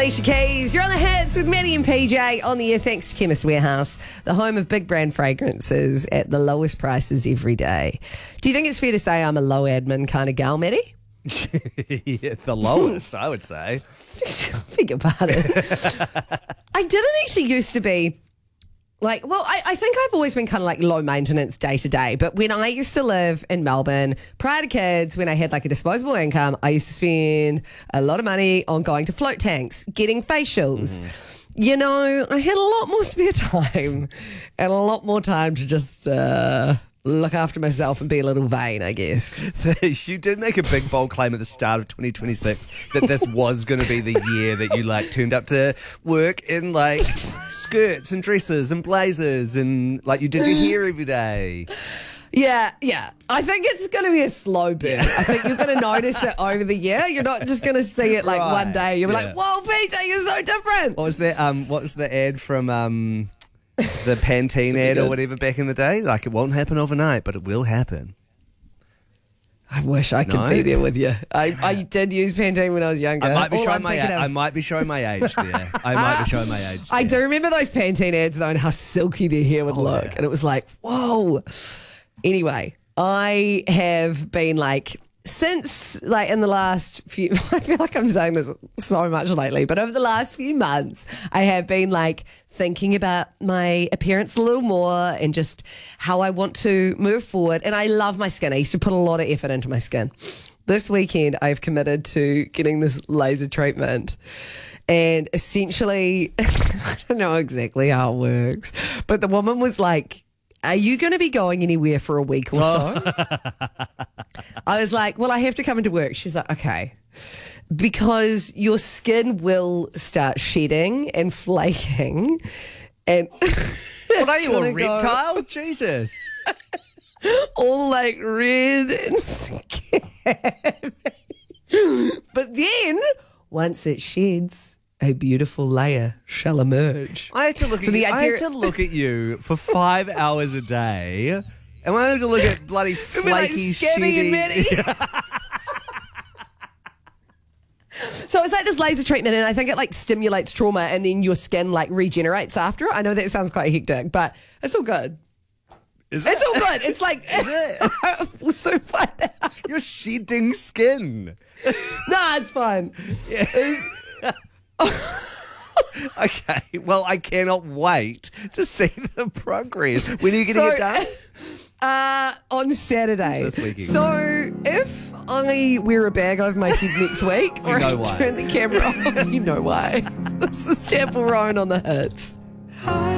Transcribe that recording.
Alicia Keys. You're on the hits with Maddie and PJ on the air thanks to Chemist Warehouse, the home of big brand fragrances at the lowest prices every day. Do you think it's fair to say I'm a low admin kind of gal, Maddie? Yeah, the lowest, I would say. Beg your pardon. I didn't actually used to be I think I've always been kind of like low maintenance day to day. But when I used to live in Melbourne, prior to kids, when I had like a disposable income, I used to spend a lot of money on going to float tanks, getting facials. You know, I had a lot more spare time and a lot more time to just look after myself and be a little vain, I guess. You did make a big bold claim at the start of 2026 that this was going to be the year that you like turned up to work in like skirts and dresses and blazers and like you did your hair every day. Yeah. I think it's going to be a slow burn. I think you're going to notice it over the year. You're not just going to see it like one day. You'll be like, whoa, PJ, you're so different. What was the ad from the Pantene ad or whatever back in the day? Like, it won't happen overnight, but it will happen. I wish I could be there with you. I did use Pantene when I was younger. I might be showing my age there. I do remember those Pantene ads though and how silky their hair would look. Yeah. And it was like, whoa. Anyway, I have been like, since like in the last few, I feel like I'm saying this so much lately, but over the last few months, I have been like thinking about my appearance a little more and just how I want to move forward. And I love my skin. I used to put a lot of effort into my skin. This weekend, I've committed to getting this laser treatment. And essentially, I don't know exactly how it works, but the woman was like, are you going to be going anywhere for a week or so? I was like, well, I have to come into work. She's like, okay. Because your skin will start shedding and flaking. And what are you, a reptile? Jesus. All like red and scary. But then, once it sheds, a beautiful layer shall emerge. I had to look at you for 5 hours a day, and I had to look at bloody flaky, shitty. So it's like this laser treatment, and I think it like stimulates trauma, and then your skin like regenerates after. I know that sounds quite hectic, but it's all good. It's all good. It's like, is it? We'll soon find out. You're shedding skin. Nah, it's fine. Yeah. Okay, well, I cannot wait to see the progress. When are you getting it done? On Saturday. This weekend. So if I wear a bag over my head next week, or I turn the camera off, you know why. This is Chapel Roan on the hits.